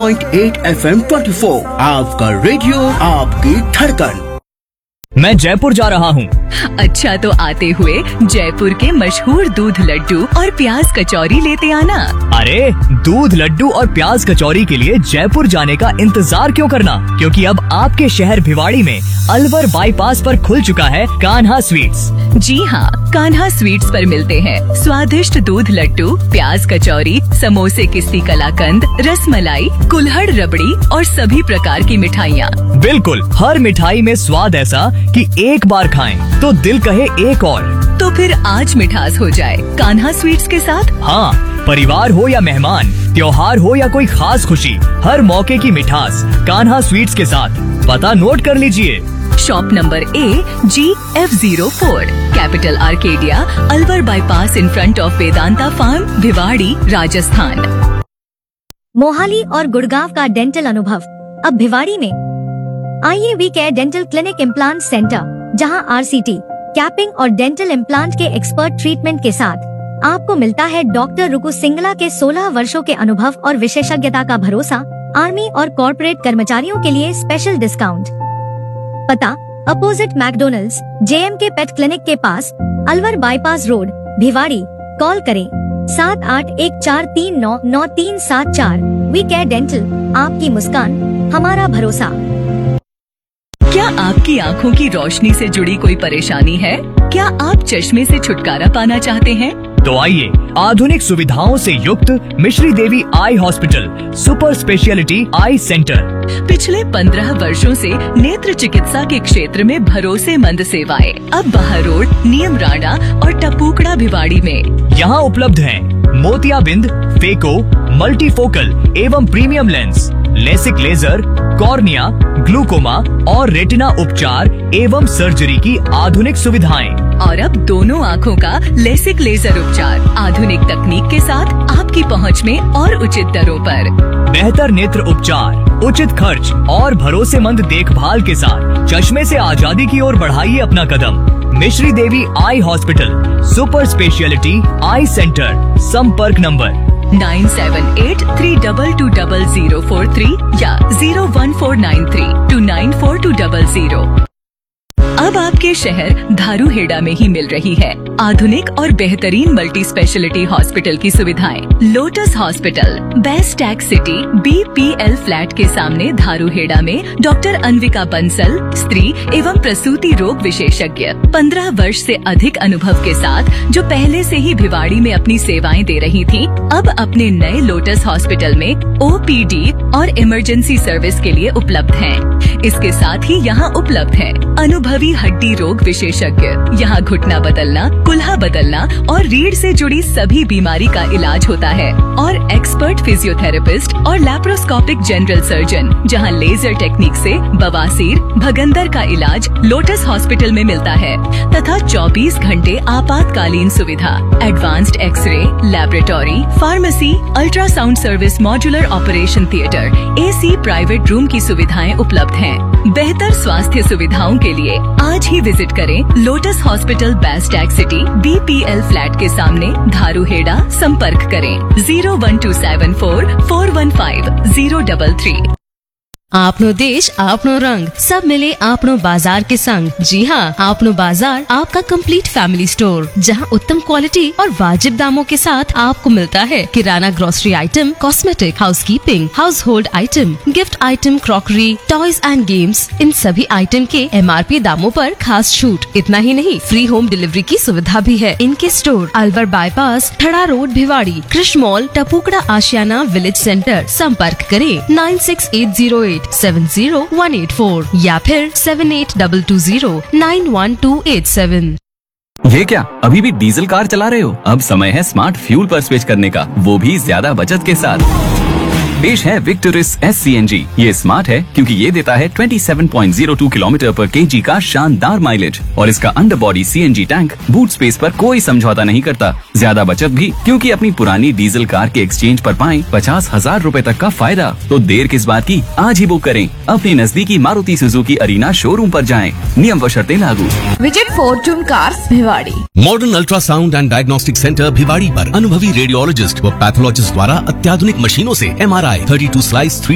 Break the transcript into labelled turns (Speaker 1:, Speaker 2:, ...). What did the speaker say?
Speaker 1: 90.8 FM 24 आपका radio आपकी धड़कन।
Speaker 2: मैं जयपुर जा रहा हूँ।
Speaker 3: अच्छा, तो आते हुए जयपुर के मशहूर दूध लड्डू और प्याज कचौरी लेते आना।
Speaker 2: अरे, दूध लड्डू और प्याज कचौरी के लिए जयपुर जाने का इंतजार क्यों करना, क्योंकि अब आपके शहर भिवाड़ी में अलवर बाईपास पर खुल चुका है कान्हा स्वीट्स।
Speaker 3: जी हाँ, कान्हा स्वीट्स पर मिलते हैं स्वादिष्ट दूध लड्डू, प्याज कचौरी, समोसे, किस्ती कलाकंद, रसमलाई, कुल्हड़ रबड़ी और सभी प्रकार की मिठाइयाँ।
Speaker 2: बिल्कुल, हर मिठाई में स्वाद ऐसा कि एक बार खाएं तो दिल कहे एक और।
Speaker 3: तो फिर आज मिठास हो जाए कान्हा स्वीट्स के साथ।
Speaker 2: हाँ, परिवार हो या मेहमान, त्योहार हो या कोई खास खुशी, हर मौके की मिठास कान्हा स्वीट्स के साथ। पता नोट कर लीजिए।
Speaker 3: Shop number AGF04, capital Arcadia, Alwar bypass in front of Vedanta farm, Bhiwadi, Rajasthan.
Speaker 4: Mohali और गुड़गांव का डेंटल अनुभव अब भिवाड़ी में। आइए we care dental clinic implant centre, जहां RCT, कैपिंग और डेंटल इम्प्लांट के एक्सपर्ट ट्रीटमेंट के साथ आपको मिलता है डॉक्टर रुकु सिंगला के 16 वर्षों के अनुभव और विशेषज्ञता का भरोसा। आर्मी और कॉर्पोरेट कर्मचारियों के लिए स्पेशल डिस्काउंट। पता opposite McDonald's, JMK pet clinic के पास, Alwar bypass road, Bhiwadi. Call करें 7814399374। वी केयर डेंटल, आपकी मुस्कान हमारा भरोसा।
Speaker 3: क्या आपकी आँखों की रोशनी से जुड़ी कोई परेशानी है? क्या आप चश्मे से छुटकारा पाना चाहते हैं?
Speaker 2: तो आइए, आधुनिक सुविधाओं से युक्त मिश्री देवी आई हॉस्पिटल सुपर स्पेशलिटी आई सेंटर।
Speaker 3: पिछले 15 वर्षों से नेत्र चिकित्सा के क्षेत्र में भरोसेमंद सेवाएं अब बहारोड, नियम राणा और टपूकड़ा भिवाड़ी में।
Speaker 2: यहाँ उपलब्ध हैं मोतियाबिंद, फेको, मल्टीफोकल एवं premium lens, LASIK laser, cornea, glaucoma और रेटिना उपचार एवं सर्जरी की आधुनिक सुविधाएं।
Speaker 3: और अब दोनों आँखों का लेसिक लेजर उपचार आधुनिक तकनीक के साथ आपकी पहुँच में और उचित दरों पर।
Speaker 2: बेहतर नेत्र उपचार, उचित खर्च और भरोसेमंद देखभाल के साथ चश्मे से आजादी की ओर बढ़ाइए अपना कदम। मिश्री देवी आई हॉस्पिटल सुपर स्पेशलिटी आई सेंटर। संपर्क नंबर
Speaker 3: 9783220043 या 01493294200। अब आपके शहर धारूहेड़ा में ही मिल रही है आधुनिक और बेहतरीन मल्टी स्पेशलिटी हॉस्पिटल की सुविधाएं। Lotus hospital, best tax city, BPL flat के सामने धारूहेड़ा में डॉक्टर अन्विका बंसल, स्त्री एवं प्रसूति रोग विशेषज्ञ, 15 वर्ष से अधिक अनुभव के साथ, जो पहले से ही भिवाड़ी में अपनी सेवाएं दे रही थी, अब अपने नए लोटस हॉस्पिटल में OPD और इमरजेंसी सर्विस के लिए उपलब्ध हैं। इसके साथ ही यहाँ उपलब्ध है अनुभवी हड्डी रोग विशेषज्ञ। यहाँ घुटना बदलना, कुल्हा बदलना और रीढ़ से जुड़ी सभी बीमारी का इलाज होता है। और एक्सपर्ट फिजियोथेरेपिस्ट और लैप्रोस्कोपिक जनरल सर्जन, जहाँ लेजर टेक्निक से बवासीर, भगंदर का इलाज लोटस हॉस्पिटल में मिलता है। तथा 24 घंटे आपातकालीन सुविधा, advanced x ray, laboratory, pharmacy, ultrasound service, modular operation theatre, AC private room की सुविधाएं उपलब्ध हैं। बेहतर स्वास्थ्य सुविधाओं के लिए आज ही विजिट करें lotus hospital, best tax city, BPL flat के सामने, धारूहेड़ा। संपर्क करें 01274415033।
Speaker 5: आपनो देश आपनो रंग, सब मिले आपनो बाजार के संग। जी हाँ, आपनो बाजार आपका कंप्लीट फैमिली स्टोर, जहाँ उत्तम क्वालिटी और वाजिब दामों के साथ आपको मिलता है किराना, grocery item, cosmetic, housekeeping, house hold item, gift item, crockery, toys and games. इन सभी आइटम के MRP दामों पर खास छूट। इतना ही नहीं, फ्री होम डिलीवरी की सुविधा भी है। इनके स्टोर अलवर बाईपास, ठड़ा रोड, भिवाड़ी, कृष्ण मॉल, टपूकड़ा आशियाना विलेज सेंटर। संपर्क करें 9680870184 या फिर 7822091287।
Speaker 6: ये क्या, अभी भी डीजल कार चला रहे हो? अब समय है स्मार्ट फ्यूल पर स्विच करने का, वो भी ज्यादा बचत के साथ। पेश है विक्टोरिस SCNG। ये स्मार्ट है क्योंकि ये देता है 27.02 किलोमीटर पर kg का शानदार माइलेज, और इसका under body CNG tank boot space पर कोई समझौता नहीं करता। ज्यादा बचत भी क्योंकि अपनी पुरानी डीजल कार के एक्सचेंज पर पाएं 50,000 रूपए तक का फायदा। तो देर किस बात की, आज ही बुक करें। अपने नजदीकी मारुति सुजुकी अरीना शोरूम पर जाएं। नियम व शर्तें लागू।
Speaker 7: Visit Fortune cars Bhiwadi.
Speaker 8: Modern ultrasound and diagnostic centre Bhiwadi पर अनुभवी रेडियोलॉजिस्ट व पैथोलॉजिस्ट द्वारा अत्याधुनिक मशीनों से MRI, 32 स्लाइस 3